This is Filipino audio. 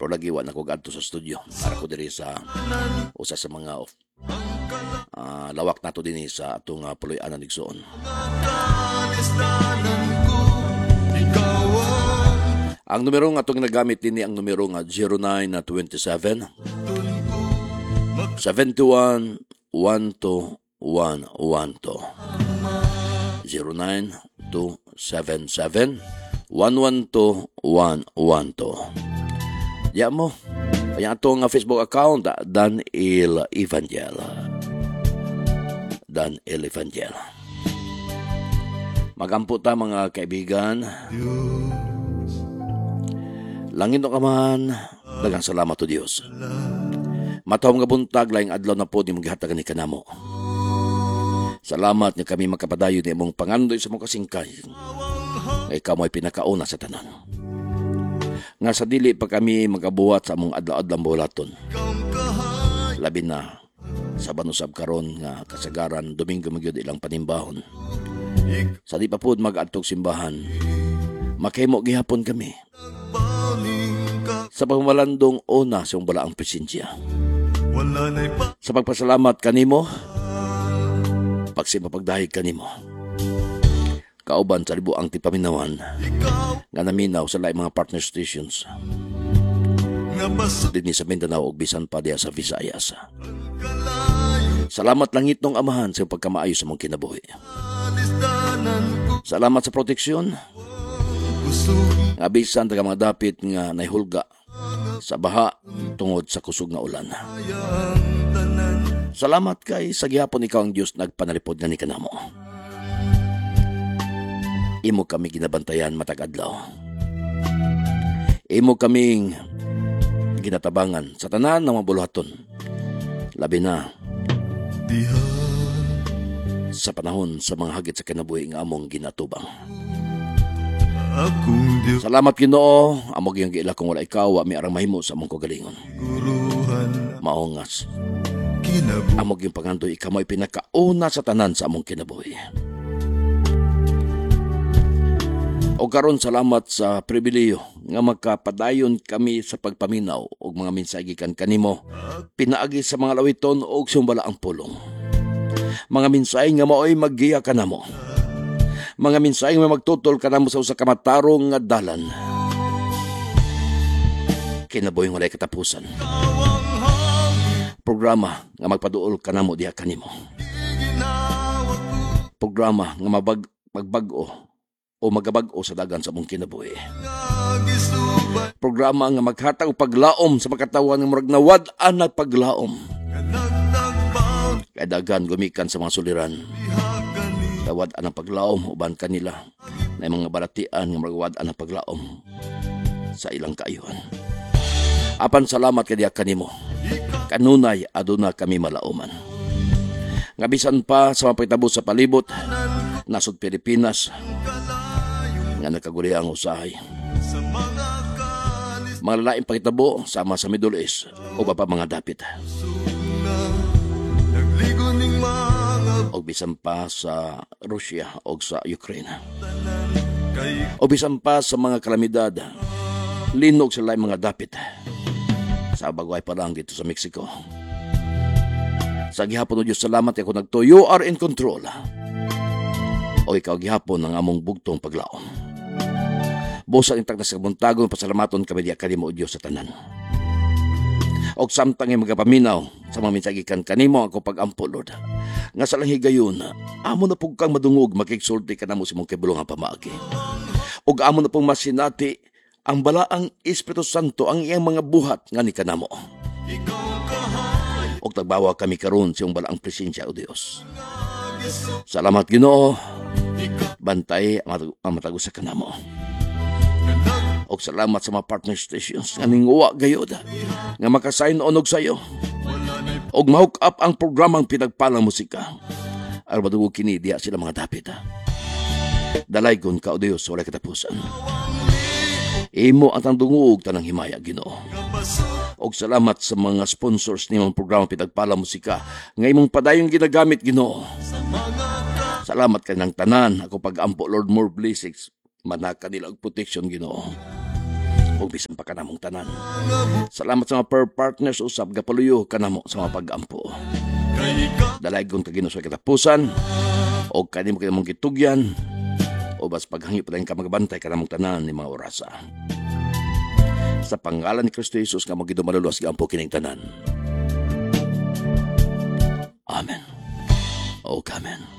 Pero lagi wa na ko gadto sa studio para ko diri sa usa sa mga lawak nato dinhi sa atong puloy-anan igsoon. Ang numero nga atong ginagamit dinhi ang numero nga 0927 71 12112 09277112 Diyan mo. Kaya itong Facebook account, Dan El Evangel. Dan El Evangel. Magampo ta mga kaibigan. Langin no kaman, daghang salamat to Dios. Matawang nga buntag, laing adlaw na po di magihatagan ni kanamo. Salamat niya kami makapadayo ni mong pangandoy sa mong kasingkay. Ikaw mo'y pinakauna sa tanan. Nga sa dili pa kami magabuhat sa among adlaw-adlang bulaton. Labi na sa banusab karon nga kasagaran Domingo magyud ilang panimbahon. Sa di pa pud mag-adtog simbahan, makahimo gihapon kami. Sa pagmalandong una sa iyong balaang presensya. Sa pagpasalamat kanimo, pagsimapagdahig kanimo. Kauban sa libuang tipaminawan nga naminaw sa laing mga partner stations dinhi sa Mindanao ug bisan pa diha sa Visayas. Salamat langit nung amahan sa pagkamaayo sa mong kinabuhi. Salamat sa proteksyon nga bisan taga mga dapit nga nahulga sa baha tungod sa kusog nga ulan. Salamat kay sa gihapon ikaw ang Diyos nagpanalipod nga ni kanamo. Imo kami ginabantayan matag adlaw. Imo kaming ginatabangan sa tanan ng mga buluhaton. Labi na sa panahon sa mga hagit sa kinabuhi nga among ginatubang. Salamat Ginoo, amo gyang giila kung wala ikaw, wa mi arang mahimo sa among kagalingon. Maongas. Amo gyang pangandoy ikaw mo'y pinakauna sa tanan sa among kinabuhi. O karon salamat sa pribileyo nga magkapadayon kami sa pagpaminaw og mga mensahe gikan kanimo pinaagi sa mga lawiton og sumbala ang pulong. Mga mensahe nga maoy maggiya kanamo. Mga mensahe nga magtutol kanamo sa usa ka matarong nga dalan. Kinabuhing walay katapusan. Programa nga magpaduol kanamo diha kanimo. Programa nga magbag-o o magabag-o sa dagan sa mong kinabuhi. Programa nga maghatag og paglaom sa makatawan ng murag nawad-an na paglaom. Kay dagan gumikan sa mga suliran. Tawad-an ang paglaom uban kanila na mga balatian nga murag wad-an ang paglaom sa ilang kaayuhan. Apan salamat kay diha kanimo. Kanunay aduna kami malauman. Nga bisan pa sa mapitabo sa palibot nasod Pilipinas nga nagkaguli ang usahay. Mga lalaing pakitabo sama sa Middle East o pa mga dapit. O bisan pa sa Russia o sa Ukraine. O bisan pa sa mga kalamidad, linog sa laing mga dapit. Sa bagway pa lang dito sa Mexico. Sa gihapon o Diyos, salamat ako nagto. You are in control. O ikaw gihapon ang among bugtong paglaom. Busa intag na sa kabuntagon, pasalamaton kami diya kanimo o Diyos sa tanan. O samtang yung magapaminaw sa mga minsagikan kanimo ako pag-ampo, Lord. Nga sa lang higayon, amo na pong kang madungog, makiksulti ka na mo si mong kibulong ang pamaagi. O amo na pong masinati ang balaang Espiritu Santo ang iyang mga buhat nga ni kanamo. O tagbawa kami karon sa iyong balaang presensya o Diyos. Salamat Ginoo, bantay ang matagos sa kanamo. O salamat sa mga partner stations nga ninguwa gayod nga makasign on og sayo. Og ma-hook up ang programang pinagpalang musika. Aron madungog kini diya sila mga dapit. Dalaygon ka o Dios walay katapusan. Imo ang tandungog tanang himaya Ginoo. Og salamat sa mga sponsors ni mga programang pinagpalang musika nga imong padayong ginagamit Ginoo. Salamat kanang tanan ako pag-ampo Lord, more blessings manaka nila og protection Ginoo. o bisan pa kanamong tanan. Salamat sa mga partners usab gapaluyo kanamo sa mga pag-ampo. Dalaygon ka Ginoo sa katapusan o kanimo kinamong gitugyan o bas paghangyo pa ka magabantay kanamong tanan ni mga orasa. Sa pangalan ni Kristo Jesus nga magidumalulos gampo kining tanan. Amen. O amen.